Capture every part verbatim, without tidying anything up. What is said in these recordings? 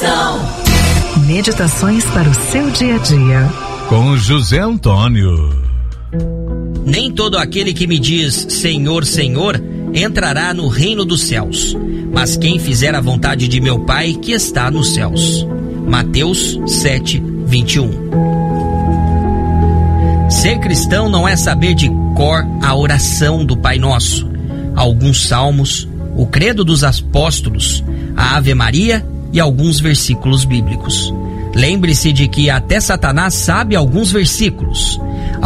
Moção. Meditações para o seu dia a dia. Com José Antônio. Nem todo aquele que me diz Senhor, Senhor, entrará no reino dos céus, mas quem fizer a vontade de meu Pai que está nos céus. Mateus sete, vinte e um. Ser cristão não é saber de cor a oração do Pai Nosso, alguns salmos, o credo dos apóstolos, a Ave Maria e alguns versículos bíblicos. Lembre-se de que até Satanás sabe alguns versículos.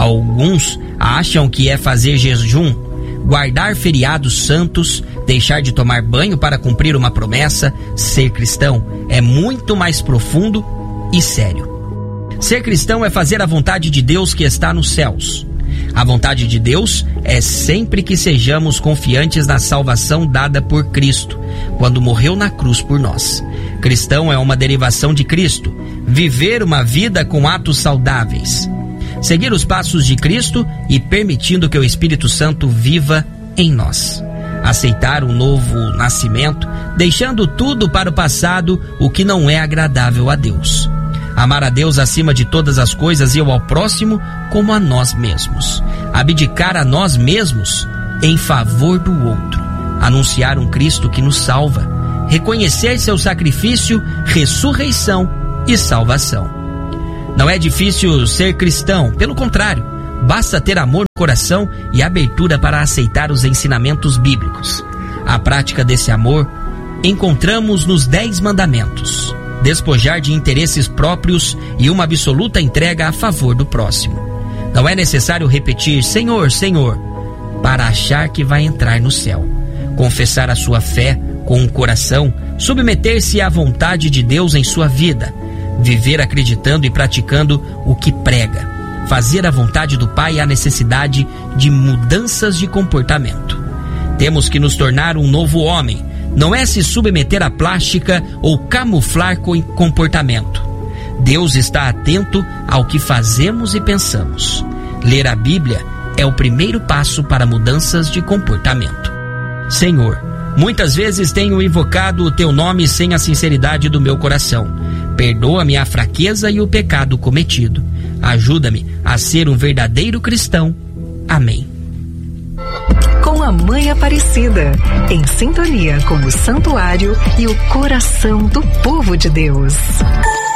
Alguns acham que é fazer jejum, guardar feriados santos, deixar de tomar banho para cumprir uma promessa. Ser cristão é muito mais profundo e sério. Ser cristão é fazer a vontade de Deus que está nos céus. A vontade de Deus é sempre que sejamos confiantes na salvação dada por Cristo, quando morreu na cruz por nós. Cristão é uma derivação de Cristo, viver uma vida com atos saudáveis, seguir os passos de Cristo e permitindo que o Espírito Santo viva em nós. Aceitar um novo nascimento, deixando tudo para o passado, o que não é agradável a Deus. Amar a Deus acima de todas as coisas e ao próximo como a nós mesmos. Abdicar a nós mesmos em favor do outro. Anunciar um Cristo que nos salva. Reconhecer seu sacrifício, ressurreição e salvação. Não é difícil ser cristão, pelo contrário, basta ter amor no coração e abertura para aceitar os ensinamentos bíblicos. A prática desse amor encontramos nos Dez Mandamentos. Despojar de interesses próprios e uma absoluta entrega a favor do próximo. Não é necessário repetir Senhor, Senhor, para achar que vai entrar no céu. Confessar a sua fé com o coração, submeter-se à vontade de Deus em sua vida, viver acreditando e praticando o que prega, fazer a vontade do Pai e a necessidade de mudanças de comportamento. Temos que nos tornar um novo homem. Não é se submeter à plástica ou camuflar com comportamento. Deus está atento ao que fazemos e pensamos. Ler a Bíblia é o primeiro passo para mudanças de comportamento. Senhor, muitas vezes tenho invocado o teu nome sem a sinceridade do meu coração. Perdoa-me a fraqueza e o pecado cometido. Ajuda-me a ser um verdadeiro cristão. Amém. Com a Mãe Aparecida, em sintonia com o santuário e o coração do povo de Deus.